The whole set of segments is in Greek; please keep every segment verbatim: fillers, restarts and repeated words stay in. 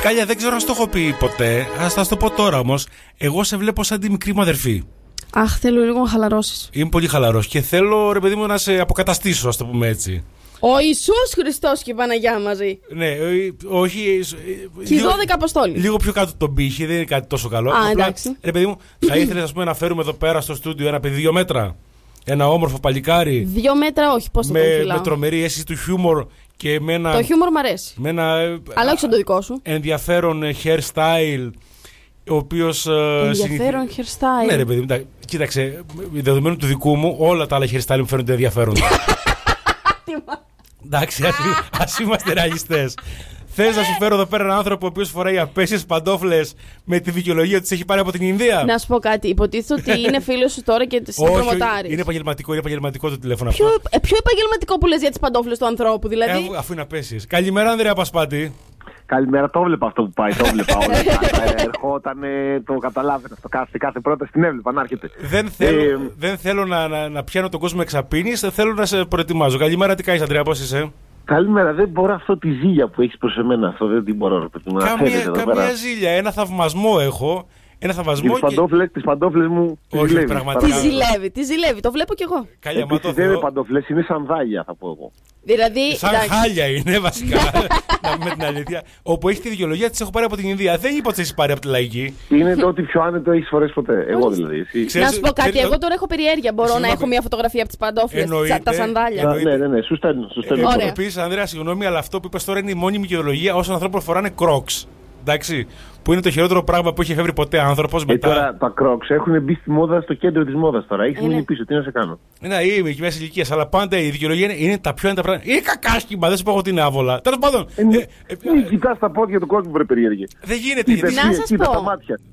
Κάλια, δεν ξέρω αν το έχω πει ποτέ. Ας θα το πω τώρα όμως. Εγώ σε βλέπω σαν τη μικρή μου αδερφή. Αχ, θέλω λίγο να χαλαρώσεις. Είμαι πολύ χαλαρός και θέλω, ρε παιδί μου, να σε αποκαταστήσω, ας το πούμε έτσι. Ο Ιησούς Χριστός και η Παναγιά μαζί. Ναι, όχι. Και οι δώδεκα Αποστόλοι. Λίγο πιο κάτω τον πύχη, δεν είναι κάτι τόσο καλό. Α, εντάξει. Ρε παιδί μου, θα ήθελες, ας πούμε, να φέρουμε εδώ πέρα στο στούντιο ένα παιδί δύο μέτρα. Ένα όμορφο παλικάρι. Δύο μέτρα, όχι, πώς θα με, τον φυλάω. με τρομερή αίσθηση του χιούμορ και με ένα. Το χιούμορ μ' αρέσει. Με ένα, αλλά όχι σαν το δικό σου. Ενδιαφέρον hairstyle. Ο οποίος. Ενδιαφέρον συνηθι... hairstyle. Ναι, ρε παιδί μου, κοίταξε, δεδομένου του δικού μου, όλα τα άλλα hairstyle μου φαίνονται ενδιαφέροντα. Εντάξει, ας είμαστε ρεαλιστές. Θες να σου φέρω εδώ πέρα έναν άνθρωπο ο οποίος φοράει απέσιες παντόφλες με τη δικαιολογία ότι τις έχει πάρει από την Ινδία? Να σου πω κάτι. Υποτίθεται ότι είναι φίλος σου τώρα και σε προμοτάρεις. Είναι επαγγελματικό, είναι επαγγελματικό το τηλέφωνο ποιο, αυτό. Ε, ποιο επαγγελματικό που λες για τις παντόφλες του ανθρώπου, δηλαδή? Ε, αφού είναι απέσιες. Καλημέρα, Ανδρέα Πασπάτη. Καλημέρα, το έβλεπα αυτό που πάει, το έβλεπα όλα. Ερχόταν, το καταλάβαινα, στο κάθε, κάθε πρόταση την έβλεπα να έρχεται. Δεν θέλω, ε, δεν θέλω να, να, να πιάνω τον κόσμο εξαπίνης, θέλω να σε προετοιμάζω. Καλημέρα, τι κάνεις, Ανδρέα, πώς είσαι? Καλημέρα, δεν μπορώ αυτό τη ζήλια που έχεις προς εμένα, αυτό δεν την μπορώ να Καμία, καμία ζήλια, ένα θαυμασμό έχω. Ένα θαυμασμό. Τις παντόφλες, τις παντόφλες μου. Όχι, ζηλεύει, πραγματικά. Τι ζηλεύει, τι ζηλεύει, το βλέπω κι εγώ. Καλιά, μα το δεν είναι παντόφλες, είναι σανδάλια, θα πω εγώ. Δηλαδή, σαν εντάξει. Χάλια είναι βασικά. Να πούμε την αλήθεια. Όπου έχει τη δικαιολογία τη έχω πάρει από την Ινδία. Δεν είπα ότι έχει πάρει από τη λαϊκή. Είναι το ότι πιο άνετο έχει φορέσει ποτέ. Εγώ δηλαδή. Εσύ. Ξέρεις, να σου πω κάτι, εγώ τώρα έχω περιέργεια. Μπορώ να έχω μια φωτογραφία από τις παντόφλες, τα σανδάλια. Ναι, ναι, ναι, σου στέλνω. Επίσης, Ανδρέα, συγγνώμη, αλλά αυτό που είπες τώρα είναι η μόνιμη δικαιολογία όσων ανθρώπων φοράνε Crocs. Εντάξει. Που είναι το χειρότερο πράγμα που έχει εφεύρει ποτέ άνθρωπος. Μετά... Ε, τώρα τα Crocs έχουν μπει στη μόδα, στο κέντρο της μόδας τώρα. Έχει μείνει πίσω, τι να σε κάνω. Ναι, είμαι και μέσα ηλικία, αλλά πάντα η δικαιολογία είναι, είναι τα πιο έντα πράγματα. Είναι κακάσκημα, δεν σου πω ότι είναι άβολα. Τέλος πάντων. Μην ε, ε, κοιτάς τα πόδια του κόσμου, βρε περίεργε. Δεν γίνεται. Γιατί... Να σας πω.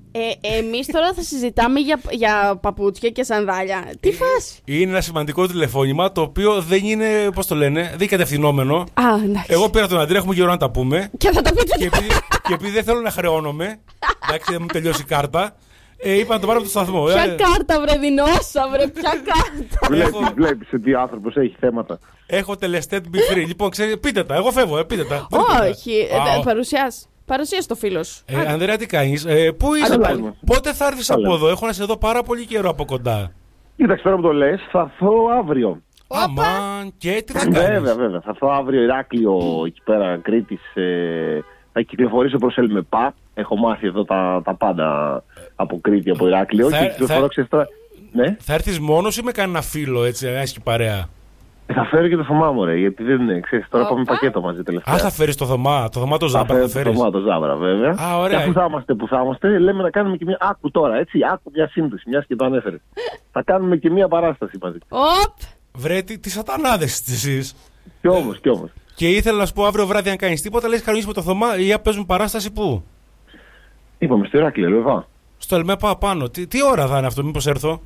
Ε, εμείς τώρα θα συζητάμε για, για παπούτσια και σανδάλια. Τι φάση. Είναι ένα σημαντικό τηλεφώνημα το οποίο δεν είναι, πώς το λένε, δεν είναι κατευθυνόμενο. Α, εντάξει. Εγώ πήρα τον Αντρέα, έχουμε καιρό να τα πούμε. Και θα τα πείτε. Και επειδή, και επειδή δεν θέλω να χρεώνομαι, εντάξει, δεν μου τελειώσει η κάρτα, ε, είπα να το πάρω από το σταθμό. Ποια ε, κάρτα, βρε δεινόσα, βρε, ποια κάρτα. Βλέπεις, βλέπεις ότι ο άνθρωπος έχει θέματα. Έχω τελεστέτ be free. Λοιπόν, ξέρετε, πείτε τα. Εγώ φεύγω, ε, πείτε τα. Όχι, ε, παρουσιάς. Παρουσίασε το φίλο σου. Ε, Ανδρέα, τι κάνεις, ε, πού είσαι, πάλι. Πότε θα έρθεις από εδώ? Έχω να σε δω πάρα πολύ καιρό από κοντά. Κοίταξε, τώρα που το λες, θα έρθω αύριο. Αμάν, και τι θα κάνεις? Βέβαια, βέβαια. Θα έρθω αύριο Ηράκλειο, εκεί πέρα, Κρήτης. Ε, θα κυκλοφορήσω προς Ελμεπά. Έχω μάθει εδώ τα, τα πάντα από Κρήτη, από Ηράκλειο. Θα, και κυκλοφορώ ξεστρα... ναι. Θα έρθεις μόνος ή με κανένα φίλο, έτσι, να έχεις και παρέα? Θα φέρω και το Θωμά μου, ρε, γιατί δεν είναι, ξέρεις, τώρα πάμε πακέτο μαζί τελευταία. Α, θα φέρεις το Θωμά, το Θωμά το Ζάμπρα θα φέρεις. Το Θωμά το Ζάμπρα, βέβαια. Α, ωραία. Και αφού θα είμαστε που θα είμαστε, λέμε να κάνουμε και μια, άκου τώρα, έτσι, άκου μια σύμπτωση, μιας και το ανέφερες. Θα κάνουμε και μια παράσταση μαζί. Οπ! Βρε, τι, τι σατανάδες εσείς. Κι όμως, κι όμως. Και ήθελα να σου πω αύριο βράδυ αν κάνεις τίποτα, λες κανονίσουμε το Θωμά ή να παίζουμε παράσταση πού? Είπαμε στο Ηράκλειο, Λεβά. Στο Ελμέπα πάνω. Τι, τι ώρα θα είναι αυτό, μήπως έρθω?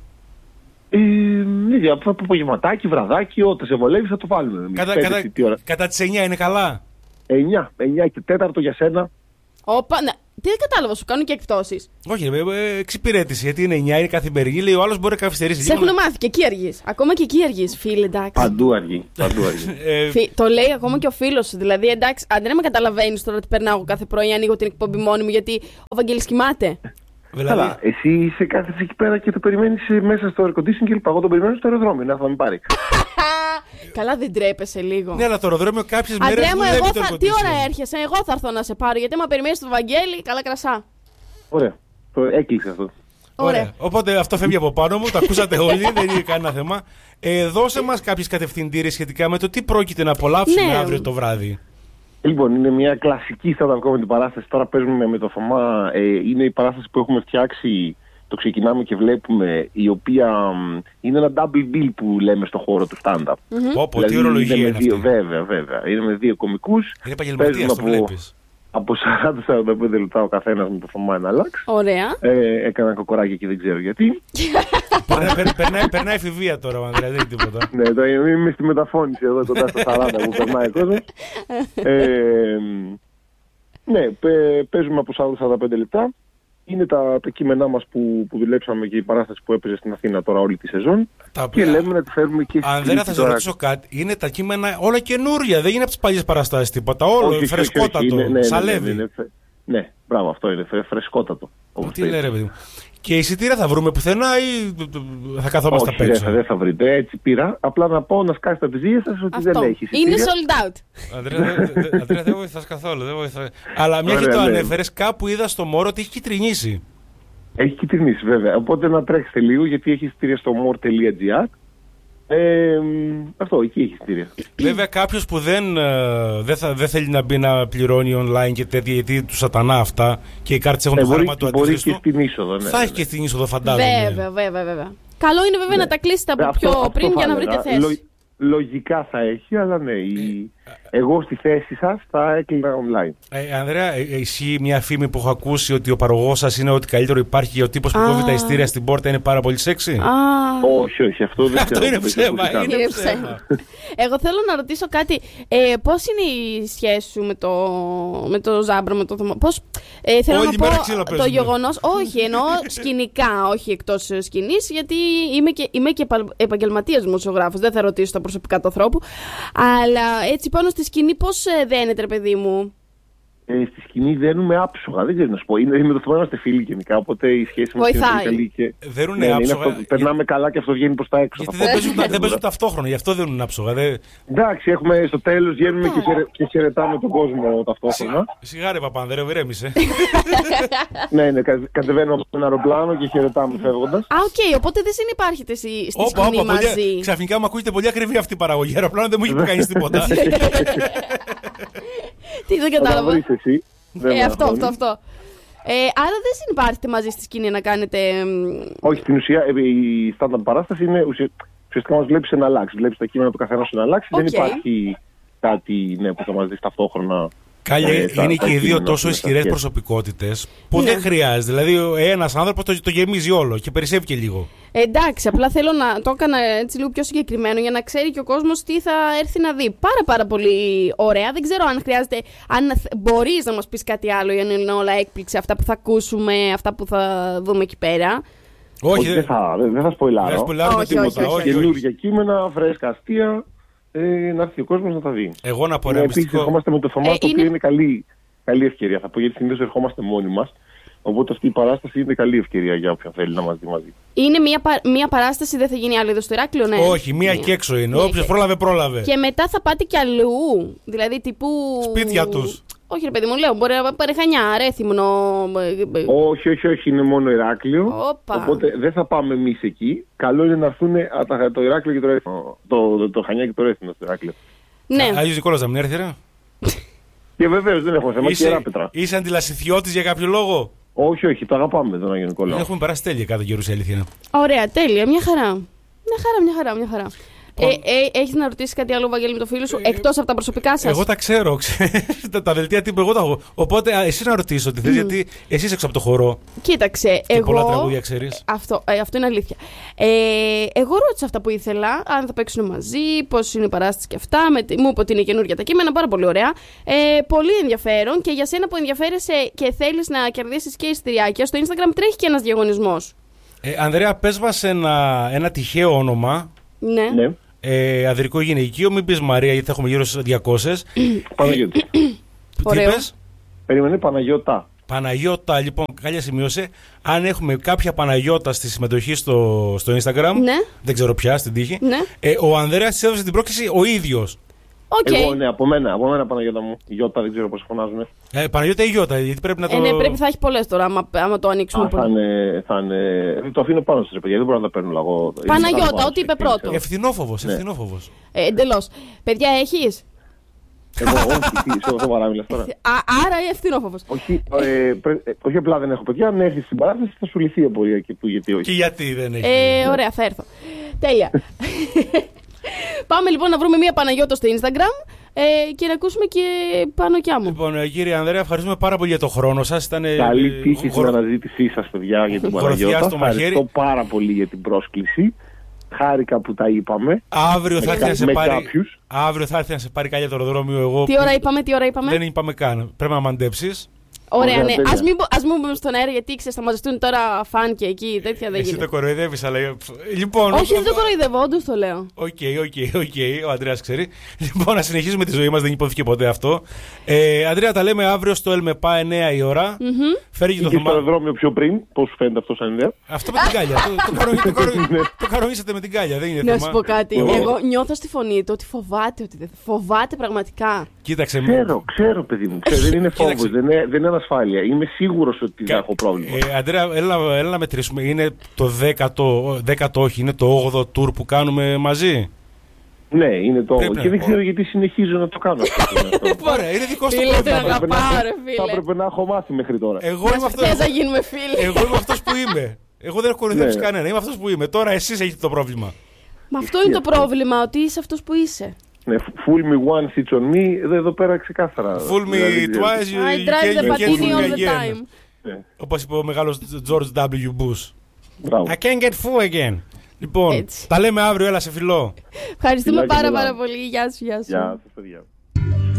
Ε, ναι, από απογευματάκι, βραδάκι, ό,τι σε βολεύει θα το βάλουμε. Κατά, κατά, κατά τις εννιά είναι καλά? εννιά, εννιά και τέταρτο για σένα. Όπα, ναι. Τι δεν κατάλαβα, σου κάνουν και εκπτώσεις? Όχι, ε, εξυπηρέτηση, γιατί είναι εννιά, είναι καθημερινή, λέει ο άλλος μπορεί να καθυστερήσει. Σε έχουν μάθει και εκεί αργείς. Ακόμα και εκεί αργείς, φίλε, εντάξει. Παντού αργεί. Παντού αργεί. ε, Φι, το λέει ακόμα και ο φίλος σου. Δηλαδή, εντάξει, αν δεν με καταλαβαίνεις τώρα ότι περνάω εγώ κάθε πρωί, ανοίγω την εκπομπή μόνη μου, γιατί ο Βαγγέλης κοιμάται. Δηλαδή... Καλά, εσύ είσαι κάθεσαι εκεί πέρα και το περιμένεις μέσα στο air conditioning και λοιπά. Εγώ τον περιμένω στο αεροδρόμιο, να θα με πάρει. Καλά, δεν τρέπεσαι λίγο? Ναι, αλλά το αεροδρόμιο κάποιες μέρες Αντρέα μου, δουλεύει εγώ το θα... τι ώρα έρχεσαι? Εγώ θα έρθω να σε πάρω, γιατί άμα περιμένεις τον Βαγγέλη, καλά κρασά. Ωραία, το έκλεισε αυτό. Ωραία. Ωραία. Οπότε αυτό φεύγει από πάνω μου, το ακούσατε όλοι, δεν είναι κανένα θέμα. Ε, δώσε μας κάποιες κατευθυντήρες σχετικά με το τι πρόκειται να απολαύσουμε ναι. αύριο το βράδυ. Λοιπόν, είναι μια κλασική stand-up comedy παράσταση. Τώρα παίζουμε με το Θωμά. Ε, είναι η παράσταση που έχουμε φτιάξει. Το ξεκινάμε και βλέπουμε. Η οποία είναι ένα double bill που λέμε στο χώρο του stand-up. Mm-hmm. Πω, πω, δηλαδή, τι ορολογία είναι, είναι δύο, αυτή. Βέβαια, βέβαια. Είναι με δύο κωμικούς. Είναι επαγγελματίας, το βλέπεις. Από σαράντα με σαράντα πέντε λεπτά ο καθένας με το Θωμά ένα λάξ. Ωραία. Ε, έκανα κοκοράκι και δεν ξέρω γιατί. περνάει, περνάει εφηβεία τώρα ο Ανδρέας, δεν είναι τίποτα. Ναι, το, είμαι στη μεταφώνηση εδώ κοντά στα σαράντα που περνάει κόσμο. ε, ναι, παίζουμε από σαράντα με σαράντα πέντε λεπτά. Είναι τα, τα κείμενά μας που, που δουλέψαμε και η παράσταση που έπαιζε στην Αθήνα τώρα όλη τη σεζόν. Τα και λέμε να τη φέρουμε και στην Ανδρέα, θα σε ρωτήσω κάτι. Είναι τα κείμενα όλα καινούρια. Δεν είναι από τις παλιές παραστάσεις τίποτα. Όλο φρεσκότατο. Ναι, ναι, σαλεύει. Ναι, ναι, ναι. Ναι, μπράβο, αυτό είναι. Φρεσκότατο. Τι λέει, ρε παιδί μου. Και εισιτήρια θα βρούμε πουθενά ή θα καθόμαστε απ' έξω? Όχι, δεν θα βρείτε. Έτσι πήρα. Απλά να πω να σκάσετε τις ζύγες σας ότι αυτό δεν έχει εισιτήρια. Είναι sold out. Αντρέα, δεν βοηθάς καθόλου. Αλλά μια και το ανέφερες, κάπου είδα στο Μόρο ότι έχει κυτρινήσει. Έχει κυτρινήσει, βέβαια. Οπότε να τρέξετε λίγο, γιατί έχει εισιτήρια στο more τελεία gr. Ε, αυτό, εκεί έχει εισιτήρια. Βέβαια, κάποιος που δεν, δεν, θα, δεν θέλει να μπει να πληρώνει online και τέτοια, γιατί του σατανά αυτά και οι κάρτες έχουν ε, το χάρμα του αντίθετου. Μπορεί και στην είσοδο, ναι. Θα έχει και στην είσοδο, φαντάζομαι. Βέβαια, βέβαια, βέβαια. Καλό είναι βέβαια ναι. να τα κλείσετε από πιο αυτό, πριν αυτό για να βρείτε θέση. Λο, λογικά θα έχει, αλλά ναι. Η... Εγώ στη θέση σας θα έκλεινα online. Ε, Ανδρέα, ισχύει μια φήμη που έχω ακούσει ότι ο παραγωγός σας είναι ότι καλύτερο υπάρχει και ο τύπος που ah. κόβει τα ειστήρια στην πόρτα είναι πάρα πολύ σεξι? Ah. Όχι, όχι, αυτό δεν αυτό είναι ψέμα. Είναι είναι ψέμα. Εγώ θέλω να ρωτήσω κάτι. Ε, πώς είναι η σχέση σου με το, με το Ζάμπρο, με το Θωμά? Πώς, ε, θέλω Όλη να πω το γεγονός, όχι εννοώ σκηνικά, όχι εκτός σκηνής, γιατί είμαι και, είμαι και επαγγελματίας δημοσιογράφος. Δεν θα ρωτήσω τα προσωπικά του ανθρώπου. Αλλά έτσι πάνω στη σκηνή πώς δένεται, ρε παιδί μου? Ε, στη σκηνή δένουμε άψογα, δεν ξέρω να σου πω. Είναι, με το Θωμά είμαστε φίλοι γενικά, οπότε η σχέση μας είναι πολύ καλή. Και... Δένουνε ναι, άψογα. Αυτό, περνάμε καλά και αυτό βγαίνει προς τα έξω. Γιατί δεν παίζουν, δεν παίζουν ταυτόχρονα, γι' αυτό δένουν άψογα. Δε... Εντάξει, έχουμε στο τέλος βγαίνουμε και, χαιρε, και χαιρετάμε τον κόσμο ταυτόχρονα. Σιγά ρε Παπανδρέο, ηρέμησε. Ναι, ναι, κατεβαίνουμε από ένα αεροπλάνο και χαιρετάμε φεύγοντας. Α, οκ, okay, οπότε δεν συνυπάρχετε στη σκηνή μαζί. Ξαφνικά μου ακούγεται πολύ ακριβή αυτή η παραγωγή. Αεροπλάνο δεν μου έχει πει κανείς τίποτα. Τι δεν κατάλαβα. Ε, αυτό, αυτό, αυτό. Ε, άρα δεν συνυπάρχετε μαζί στη σκηνή να κάνετε... Όχι, στην ουσία η στάνταρ παράσταση είναι ουσιαστικά μας βλέπεις να αλλάξει. Βλέπεις τα κείμενα του καθενός να αλλάξει. Okay. Δεν υπάρχει κάτι ναι, που θα μας δεις ταυτόχρονα. Κάλλια, ε, είναι και οι δύο τόσο ισχυρές προσωπικότητες που ναι. δεν χρειάζεται. Δηλαδή, ένας άνθρωπος το, το γεμίζει όλο και περισσεύει και λίγο. Ε, εντάξει, απλά θέλω να το έκανα έτσι λίγο πιο συγκεκριμένο για να ξέρει και ο κόσμος τι θα έρθει να δει. Πάρα πάρα πολύ ωραία. Δεν ξέρω αν χρειάζεται, αν μπορείς να μας πεις κάτι άλλο για να είναι όλα έκπληξη, αυτά που θα ακούσουμε, αυτά που θα δούμε εκεί πέρα. Όχι, όχι δεν θα, δεν θα σποιλάρω. Καινούργια κείμενα, φρέσκα αστεία. Ε, να έρθει ο κόσμος να τα δει. Εγώ να πω ένα μυστικό. Επίσης, ερχόμαστε με το Θωμά, ε, το οποίο είναι, είναι καλή, καλή ευκαιρία. Θα πω γιατί συνήθως ερχόμαστε μόνοι μας. Οπότε αυτή η παράσταση είναι καλή ευκαιρία για όποιον θέλει να μας δει μαζί. Είναι μια, μια παράσταση, δεν θα γίνει άλλη εδώ στο Ηράκλειο, ναι? Όχι, μία και έξω είναι. Ναι, όποιος πρόλαβε, πρόλαβε. Και μετά θα πάτε κι αλλού. Δηλαδή τύπου. Σπίτια τους. Όχι, ρε παιδί μου, λέω, μπορεί να πάρει Χανιά, Ρέθυμνο. Όχι, όχι, όχι, είναι μόνο Ηράκλειο. Οπα. Οπότε δεν θα πάμε εμείς εκεί. Καλό είναι να έρθουν το Ηράκλειο και το Ρέθυμνο. Το, το, το Χανιά και το Ρέθυμνο στο Ηράκλειο. Ναι. Άγιος Νικόλας να μην έρθει, ρε. Και βεβαίως δεν έχουμε θέμα. Είσαι, και Ράπετρα. Είσαι αντιλασιθιώτης για κάποιο λόγο? Όχι, όχι, το αγαπάμε τον Άγιο Νικόλαο. Έχουμε περάσει τέλεια κάθε καιρούς, η αλήθεια είναι. Ωραία, τέλεια, μια χαρά. Μια χαρά, μια χαρά, μια χαρά. Ε, ε, έχεις να ρωτήσεις κάτι άλλο, Βαγγέλη, με το φίλο σου, ε, εκτός από τα προσωπικά σας? Εγώ τα ξέρω, τα, τα δελτία τύπου εγώ τα έχω. Οπότε εσύ να ρωτήσεις ό,τι θες, mm. γιατί εσύ είσαι έξω από το χορό. Κοίταξε, και εγώ... πολλά τραγούδια ξέρεις. Αυτό, ε, αυτό είναι αλήθεια. Ε, εγώ ρώτησα αυτά που ήθελα, αν θα παίξουν μαζί, πώς είναι η παράσταση και αυτά. Με, μου είπε ότι είναι καινούργια τα κείμενα, πάρα πολύ ωραία. Ε, πολύ ενδιαφέρον, και για σένα που ενδιαφέρεσαι και θέλεις να κερδίσεις και εισιτηριάκια, στο Instagram τρέχει και ένας διαγωνισμός. Ε, Ανδρέα, πες μας ένα, ένα τυχαίο όνομα. Ναι. ναι. Ε, ανδρικό γυναικείο, μην πεις Μαρία, γιατί θα έχουμε γύρω στις διακόσιες. Παναγιώτα. Τι είπες? Περίμενε, Παναγιώτα. Παναγιώτα, λοιπόν, καλιά σημείωσε. Αν έχουμε κάποια Παναγιώτα στη συμμετοχή στο, στο Instagram, ναι. δεν ξέρω πια, στην τύχη, ναι. ε, ο Ανδρέας της έδωσε την πρόκληση ο ίδιος. Okay. Εγώ, ναι, από μένα, από μένα Παναγιώτα μου. Η Γιώτα, δεν ξέρω πώς φωνάζουν. Ε, Παναγιώτα ή Γιώτα, γιατί πρέπει να το. Ε, ναι, πρέπει θα έχει πολλές τώρα, άμα, άμα το ανοίξουμε. Α, θα είναι, θα είναι... Το αφήνω πάνω στις ρε παιδιά, δεν μπορώ να τα παίρνω λαγό. Παναγιώτα, ό,τι είπε πρώτο. Ευθυνόφοβος, ευθυνόφοβος. Ναι. Ε, εντελώς. Παιδιά, έχεις? Εγώ, όχι, σοβαρά μιλάς τώρα. Άρα ευθυνόφοβος. Όχι, ε, πρέ, όχι απλά δεν έχω παιδιά, αν έρθεις στην παράσταση θα σου λυθεί η απορία και που γιατί όχι. Και γιατί δεν έχει. Ε, ωραία, θα έρθω. Τέλεια. Πάμε λοιπόν να βρούμε μία Παναγιώτα στο Instagram ε, και να ακούσουμε και πάνω κι άμμο. Λοιπόν, κύριε Ανδρέα, ευχαριστούμε πάρα πολύ για το χρόνο σας. Ήταν καλή τύχη στην αναζήτησή σας, παιδιά, για την Παναγιώτα. Ευχαριστώ πάρα πολύ για την πρόσκληση. Χάρηκα που τα είπαμε. Αύριο θα έρθει να σε πάρει. Αύριο θα έρθει να σε πάρει καλιά το αεροδρόμιο. Εγώ τι ώρα είπαμε, τι ώρα είπαμε? Δεν είπαμε καν. Πρέπει να μαντέψεις. Ωραία, Ωραία, ναι. τέλεια. Ας μην, πω- ας μην πούμε στον αέρα, γιατί ξέρεις, θα μαζευτούν τώρα φαν και εκεί, τέτοια δεν Εσύ γίνεται. το κοροϊδεύεις, αλλά. Λοιπόν. Όχι, δεν το κοροϊδεύω, όντως το λέω. Οκ, οκ, οκ. Ο Ανδρέας ξέρει. Λοιπόν, να συνεχίσουμε τη ζωή μας, δεν υπόθηκε ποτέ αυτό. Ε, Ανδρέα, τα λέμε αύριο στο Ελμεπά εννιά η ώρα. Μμμ. Φέρει και το Και στο θωμά. αεροδρόμιο πιο πριν, πώς σου φαίνεται αυτό σαν ιδέα. Αυτό με την κάλια. το, το, καρο- το, καρο- το καροήσατε με την κάλια, δεν είναι Να θέμα. σου πω κάτι. Εγώ- Εγώ νιώθω στη φωνή του ότι φοβάται, ότι δεν φοβάται πραγματικά. Κοίταξε με. Ξέρω, ξέρω, παιδί μου. Ξέρω, δεν είναι Κοίταξε. φόβος, δεν είναι, δεν είναι ανασφάλεια. Είμαι σίγουρος ότι θα έχω πρόβλημα. Ε, Αντρέα, έλα, έλα να μετρήσουμε. Είναι το δέκατο, δέκατο όχι, είναι το όγδοο tour που κάνουμε μαζί. Ναι, είναι το. Πρέπει να Και δεν πω. ξέρω γιατί συνεχίζω να το κάνω αυτό. Ωραία, είναι δικό σου το Φίλε, πρόβλημα. δεν Θα έπρεπε να- αγαπάω, ρε Θα φίλε. έπρεπε να έχω μάθει μέχρι τώρα. Εγώ είμαι αυτό. Θες να γίνουμε φίλοι. Εγώ είμαι αυτός που είμαι. Εγώ δεν έχω κοροϊδέψει Ναι. κανένα. Είμαι αυτός που είμαι. Τώρα εσείς έχετε το πρόβλημα. Μα αυτό είναι το πρόβλημα, ότι είσαι αυτός που είσαι. Ναι, fool me once, it's on me. Εδώ, εδώ πέρα ξεκάθαρα. Fool me Δηλαδή, twice, you, I you drive can- the you can patini fool me all the again. time. ναι, Όπως είπε ο μεγάλος George ντάμπλιου. Bush. μπράβο. I can't get fooled again. Λοιπόν, Έτσι. τα λέμε αύριο, έλα σε φιλό. Ευχαριστούμε Φιλάκια πάρα πολλά. πάρα πολύ. Γεια σου, γεια σου. Γεια σας, παιδιά.